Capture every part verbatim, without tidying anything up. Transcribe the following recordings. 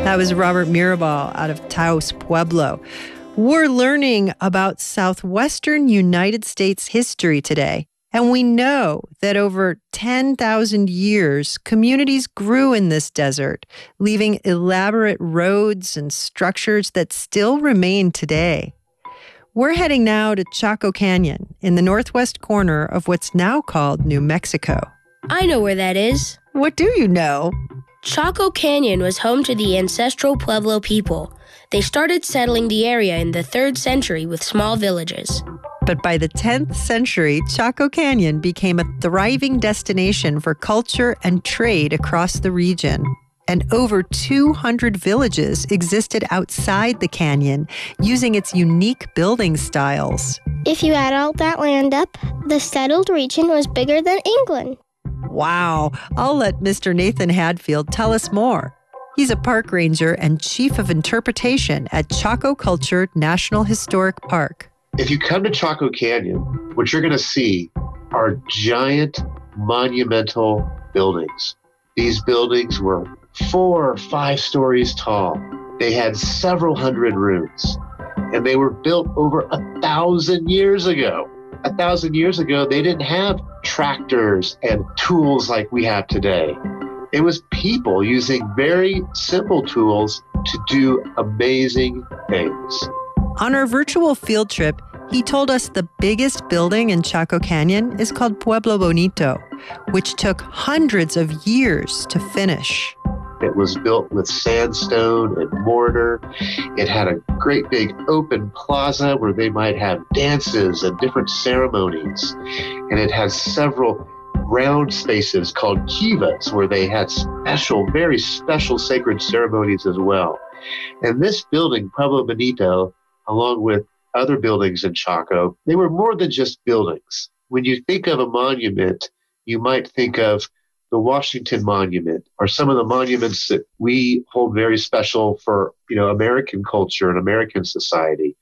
That was Robert Mirabal out of Taos Pueblo. We're learning about southwestern United States history today. And we know that over ten thousand years, communities grew in this desert, leaving elaborate roads and structures that still remain today. We're heading now to Chaco Canyon in the northwest corner of what's now called New Mexico. I know where that is. What do you know? Chaco Canyon was home to the ancestral Pueblo people. They started settling the area in the third century with small villages. But by the tenth century, Chaco Canyon became a thriving destination for culture and trade across the region. And over two hundred villages existed outside the canyon, using its unique building styles. If you add all that land up, the settled region was bigger than England. Wow. I'll let Mister Nathan Hadfield tell us more. He's a park ranger and chief of interpretation at Chaco Culture National Historic Park. If you come to Chaco Canyon, what you're going to see are giant, monumental buildings. These buildings were four or five stories tall. They had several hundred rooms, and they were built over a thousand years ago. A thousand years ago, they didn't have tractors and tools like we have today. It was people using very simple tools to do amazing things. On our virtual field trip, he told us the biggest building in Chaco Canyon is called Pueblo Bonito, which took hundreds of years to finish. It was built with sandstone and mortar. It had a great big open plaza where they might have dances and different ceremonies. And it has several round spaces called kivas where they had special, very special sacred ceremonies as well. And this building, Pueblo Bonito, along with other buildings in Chaco, they were more than just buildings. When you think of a monument, you might think of the Washington Monument or some of the monuments that we hold very special for, you know, American culture and American society.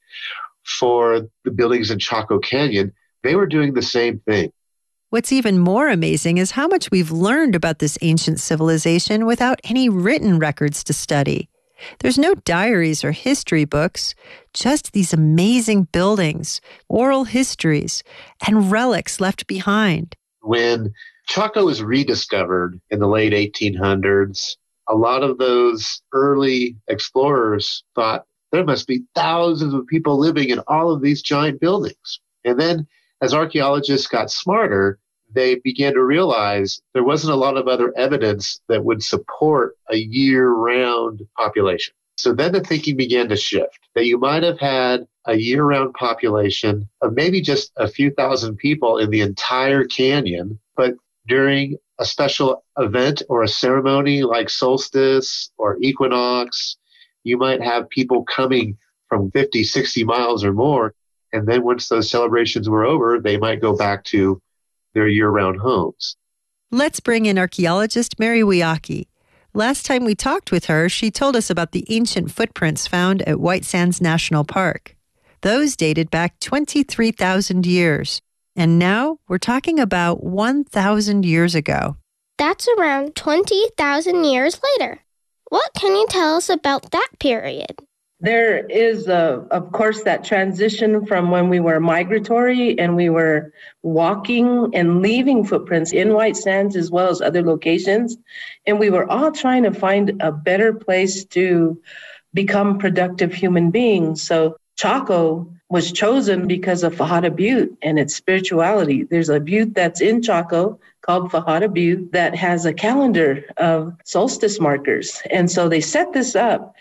For the buildings in Chaco Canyon, they were doing the same thing. What's even more amazing is how much we've learned about this ancient civilization without any written records to study. There's no diaries or history books, just these amazing buildings, oral histories, and relics left behind. When Chaco was rediscovered in the late eighteen hundreds, a lot of those early explorers thought there must be thousands of people living in all of these giant buildings. And then as archaeologists got smarter, they began to realize there wasn't a lot of other evidence that would support a year-round population. So then the thinking began to shift, that you might have had a year-round population of maybe just a few thousand people in the entire canyon, but during a special event or a ceremony like solstice or equinox, you might have people coming from fifty, sixty miles or more. And then once those celebrations were over, they might go back to their year-round homes. Let's bring in archaeologist Mary Wiaki. Last time we talked with her, she told us about the ancient footprints found at White Sands National Park. Those dated back twenty-three thousand years. And now we're talking about one thousand years ago. That's around twenty thousand years later. What can you tell us about that period? There is, uh, of course, that transition from when we were migratory and we were walking and leaving footprints in White Sands as well as other locations. And we were all trying to find a better place to become productive human beings. So Chaco was chosen because of Fajada Butte and its spirituality. There's a butte that's in Chaco called Fajada Butte that has a calendar of solstice markers. And so they set this up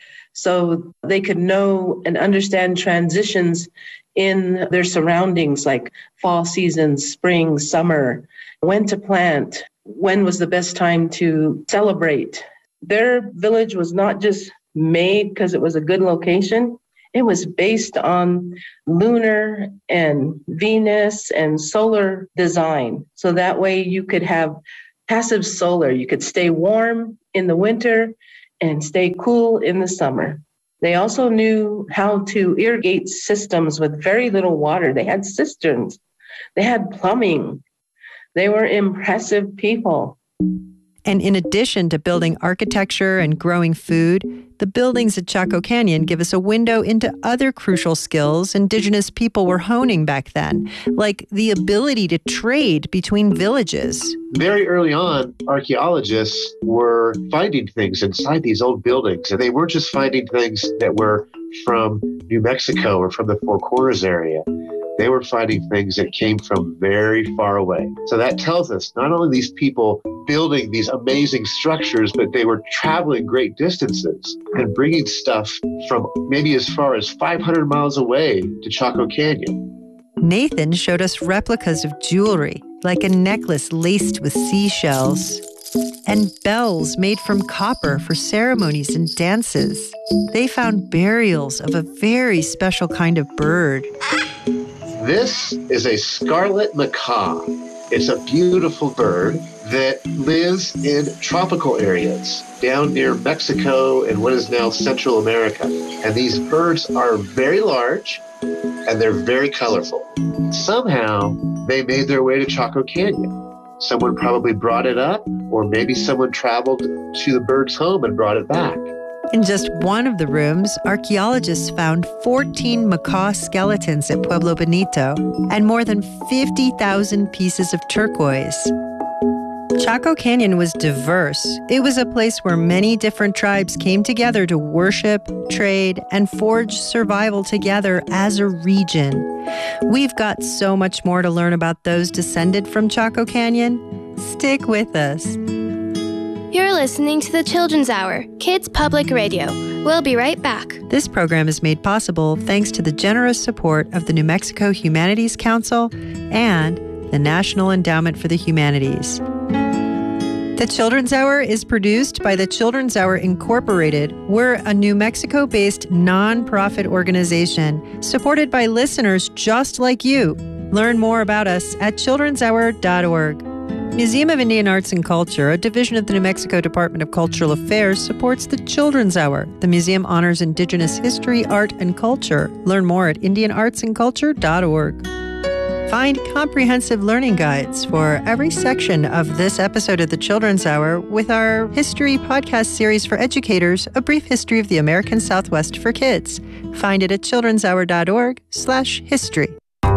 so they could know and understand transitions in their surroundings, like fall seasons, spring, summer, when to plant, when was the best time to celebrate. Their village was not just made because it was a good location. It was based on lunar and Venus and solar design. So that way you could have passive solar. You could stay warm in the winter and stay cool in the summer. They also knew how to irrigate systems with very little water. They had cisterns. They had plumbing. They were impressive people. And in addition to building architecture and growing food, the buildings at Chaco Canyon give us a window into other crucial skills indigenous people were honing back then, like the ability to trade between villages. Very early on, archaeologists were finding things inside these old buildings, and they weren't just finding things that were from New Mexico or from the Four Corners area. They were finding things that came from very far away. So that tells us not only these people building these amazing structures, but they were traveling great distances and bringing stuff from maybe as far as five hundred miles away to Chaco Canyon. Nathan showed us replicas of jewelry, like a necklace laced with seashells, and bells made from copper for ceremonies and dances. They found burials of a very special kind of bird. This is a scarlet macaw. It's a beautiful bird that lives in tropical areas down near Mexico and what is now Central America. And these birds are very large and they're very colorful. Somehow they made their way to Chaco Canyon. Someone probably brought it up, or maybe someone traveled to the bird's home and brought it back. In just one of the rooms, archaeologists found fourteen macaw skeletons at Pueblo Bonito and more than fifty thousand pieces of turquoise. Chaco Canyon was diverse. It was a place where many different tribes came together to worship, trade, and forge survival together as a region. We've got so much more to learn about those descended from Chaco Canyon. Stick with us. You're listening to the Children's Hour, Kids Public Radio. We'll be right back. This program is made possible thanks to the generous support of the New Mexico Humanities Council and the National Endowment for the Humanities. The Children's Hour is produced by the Children's Hour Incorporated. We're a New Mexico-based nonprofit organization supported by listeners just like you. Learn more about us at children's hour dot org. Museum of Indian Arts and Culture, a division of the New Mexico Department of Cultural Affairs, supports the Children's Hour. The museum honors Indigenous history, art, and culture. Learn more at indian arts and culture dot org. Find comprehensive learning guides for every section of this episode of the Children's Hour with our history podcast series for educators, A Brief History of the American Southwest for Kids. Find it at children's hour dot org slash history.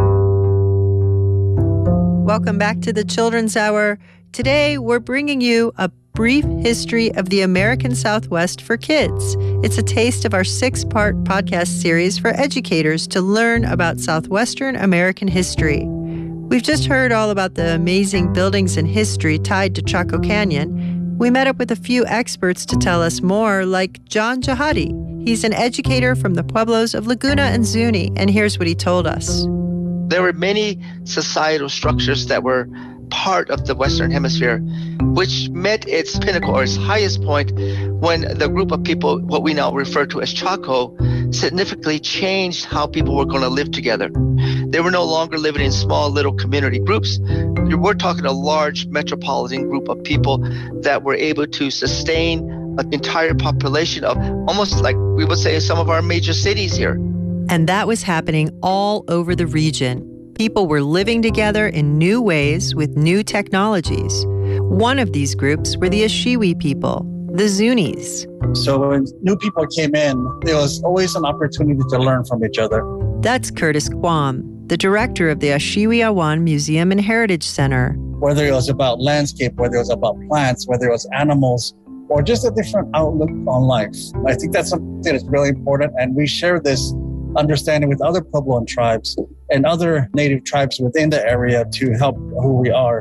Welcome back to the Children's Hour. Today, we're bringing you a brief history of the American Southwest for kids. It's a taste of our six-part podcast series for educators to learn about Southwestern American history. We've just heard all about the amazing buildings and history tied to Chaco Canyon. We met up with a few experts to tell us more, like John Jahadi. He's an educator from the pueblos of Laguna and Zuni, and here's what he told us. There were many societal structures that were part of the Western Hemisphere, which met its pinnacle or its highest point when the group of people, what we now refer to as Chaco, significantly changed how people were going to live together. They were no longer living in small little community groups. We're talking a large metropolitan group of people that were able to sustain an entire population of almost like we would say some of our major cities here. And that was happening all over the region. People were living together in new ways with new technologies. One of these groups were the Ashiwi people, the Zunis. So when new people came in, there was always an opportunity to learn from each other. That's Curtis Quam, the director of the Ashiwi Awan Museum and Heritage Center. Whether it was about landscape, whether it was about plants, whether it was animals, or just a different outlook on life. I think that's something that's really important, and we share this understanding with other Puebloan tribes and other native tribes within the area to help who we are.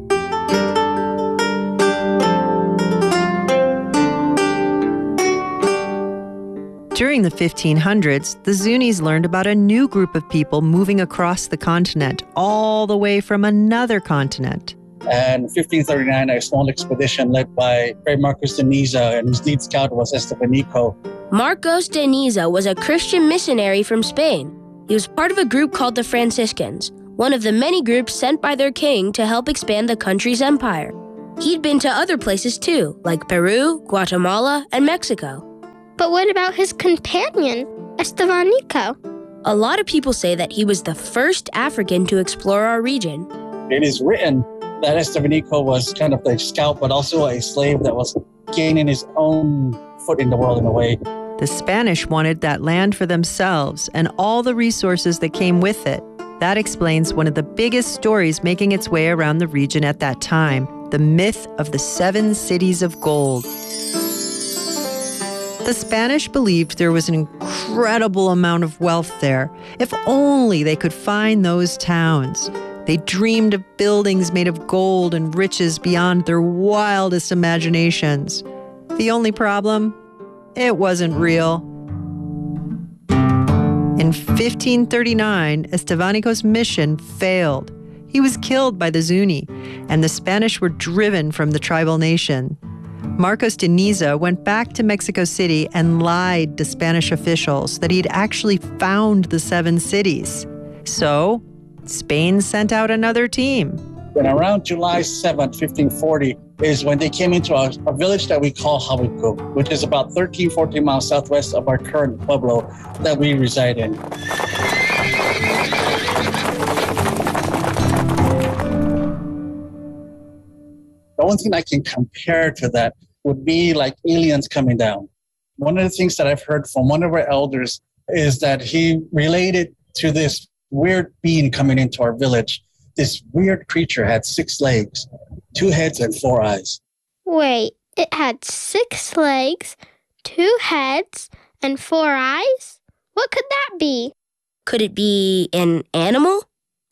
During the fifteen hundreds, the Zunis learned about a new group of people moving across the continent, all the way from another continent. And in fifteen thirty-nine, a small expedition led by Fray Marcos de Niza, and his lead scout was Estevanico. Marcos de Niza was a Christian missionary from Spain. He was part of a group called the Franciscans, one of the many groups sent by their king to help expand the country's empire. He'd been to other places too, like Peru, Guatemala, and Mexico. But what about his companion, Estevanico? A lot of people say that he was the first African to explore our region. It is written that Estevanico was kind of a scout, but also a slave that was gaining his own foot in the world in a way. The Spanish wanted that land for themselves and all the resources that came with it. That explains one of the biggest stories making its way around the region at that time, the myth of the seven cities of gold. The Spanish believed there was an incredible amount of wealth there. If only they could find those towns. They dreamed of buildings made of gold and riches beyond their wildest imaginations. The only problem? It wasn't real. In fifteen thirty-nine, Estevanico's mission failed. He was killed by the Zuni, and the Spanish were driven from the tribal nation. Marcos de Niza went back to Mexico City and lied to Spanish officials that he'd actually found the seven cities. So, Spain sent out another team. And around July seventh, fifteen forty, is when they came into a, a village that we call Jahuico, which is about thirteen, fourteen miles southwest of our current Pueblo that we reside in. The only thing I can compare to that would be like aliens coming down. One of the things that I've heard from one of our elders is that he related to this weird being coming into our village. This weird creature had six legs, two heads, and four eyes. Wait, it had six legs, two heads, and four eyes? What could that be? Could it be an animal?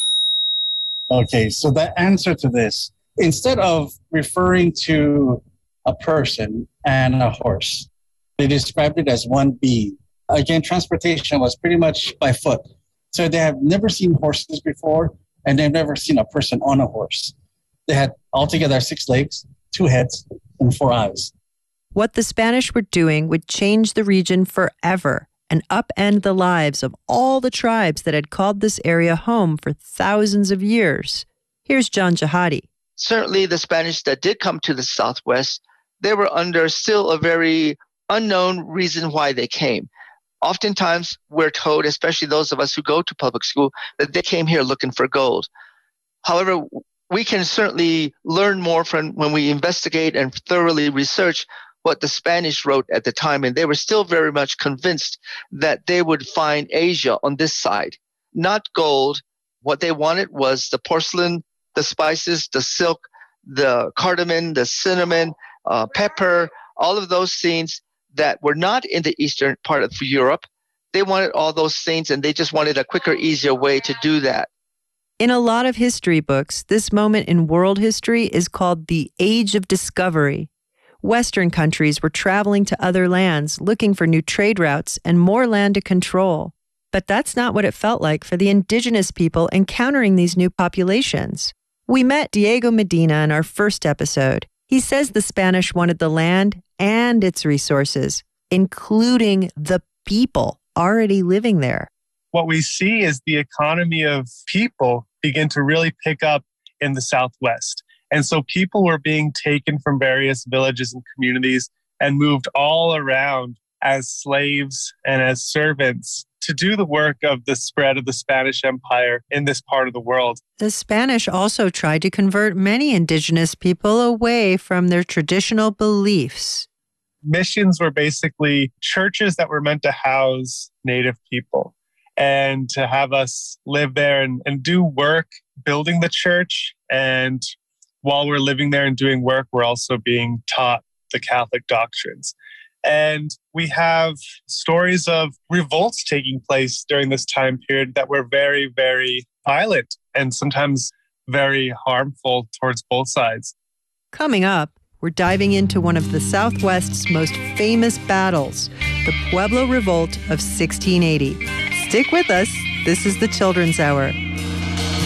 Okay, so the answer to this, instead of referring to a person and a horse, they described it as one being. Again, transportation was pretty much by foot. So they have never seen horses before, and they've never seen a person on a horse. They had altogether six legs, two heads, and four eyes. What the Spanish were doing would change the region forever and upend the lives of all the tribes that had called this area home for thousands of years. Here's John Jahadi. Certainly the Spanish that did come to the Southwest, they were under still a very unknown reason why they came. Oftentimes, we're told, especially those of us who go to public school, that they came here looking for gold. However, we can certainly learn more from when we investigate and thoroughly research what the Spanish wrote at the time, and they were still very much convinced that they would find Asia on this side. Not gold. What they wanted was the porcelain, the spices, the silk, the cardamom, the cinnamon, uh, pepper, all of those things that were not in the eastern part of Europe. They wanted all those things, and they just wanted a quicker, easier way to do that. In a lot of history books, this moment in world history is called the Age of Discovery. Western countries were traveling to other lands, looking for new trade routes and more land to control. But that's not what it felt like for the indigenous people encountering these new populations. We met Diego Medina in our first episode. He says the Spanish wanted the land and its resources, including the people already living there. What we see is the economy of people begin to really pick up in the Southwest. And so people were being taken from various villages and communities and moved all around as slaves and as servants to do the work of the spread of the Spanish Empire in this part of the world. The Spanish also tried to convert many indigenous people away from their traditional beliefs. Missions were basically churches that were meant to house Native people and to have us live there and, and do work building the church. And while we're living there and doing work, we're also being taught the Catholic doctrines. And we have stories of revolts taking place during this time period that were very, very violent and sometimes very harmful towards both sides. Coming up, we're diving into one of the Southwest's most famous battles, the Pueblo Revolt of sixteen eighty. Stick with us. This is the Children's Hour.